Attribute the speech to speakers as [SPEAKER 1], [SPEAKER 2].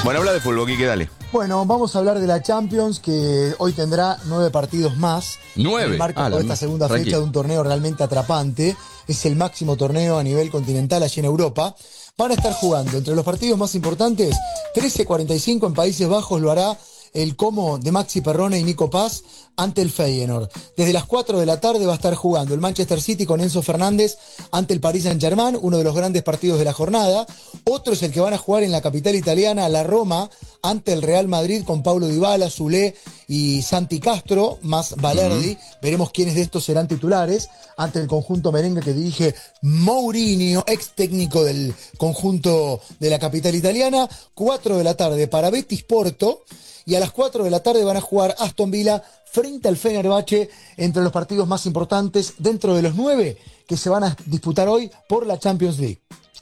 [SPEAKER 1] Bueno, habla de fútbol, Quique, dale.
[SPEAKER 2] Bueno, vamos a hablar de la Champions, que hoy tendrá 9 partidos más.
[SPEAKER 1] 9.
[SPEAKER 2] En el marco de esta segunda fecha de un torneo realmente atrapante. Es el máximo torneo a nivel continental allí en Europa. Van a estar jugando entre los partidos más importantes. 13:45 en Países Bajos lo hará el Como de Maxi Perrone y Nico Paz ante el Feyenoord. Desde las 4 de la tarde va a estar jugando el Manchester City con Enzo Fernández ante el Paris Saint-Germain, uno de los grandes partidos de la jornada. Otro es el que van a jugar en la capital italiana, la Roma, ante el Real Madrid con Paulo Dybala, Zule y Santi Castro, más Valerdi. Veremos quiénes de estos serán titulares ante el conjunto merengue que dirige Mourinho, ex técnico del conjunto de la capital italiana. 4 de la tarde para Betis Porto. Y a las 4 de la tarde van a jugar Aston Villa frente al Fenerbahce, entre los partidos más importantes dentro de los 9 que se van a disputar hoy por la Champions League.